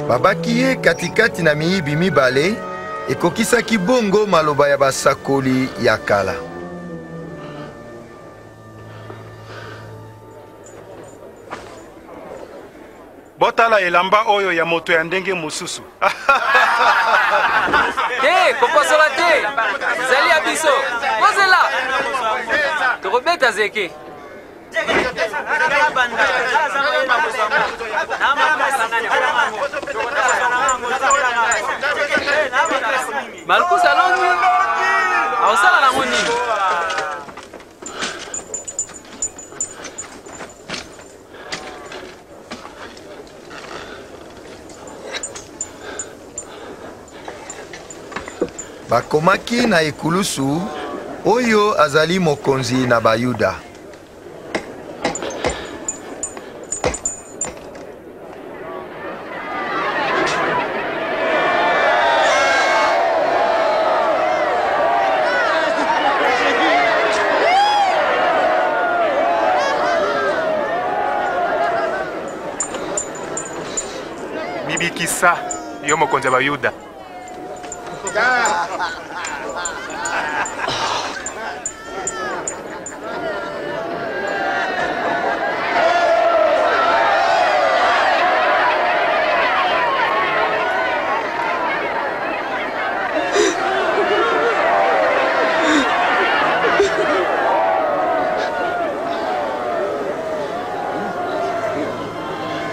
babaki ye katikati na miyibi mibale ekokisaki bongo maloba ya basakoli ya kala. Botala elamba oyo ya moto ya ndenge mususu. Te, kopasola te. Zali abiso. Kozela. Tokobeta zeke. Marcus alongi. Ausala na moni. Bakomaki na ekulusu oyo azali mokonzi na Bayuda. Bibikisa yo mokonzi wa Bayuda.